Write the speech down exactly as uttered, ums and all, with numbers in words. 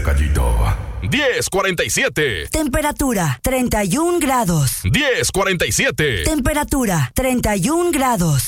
Gallito. diez cuarenta y siete. Temperatura treinta y un grados. diez cuarenta y siete. Temperatura treinta y un grados.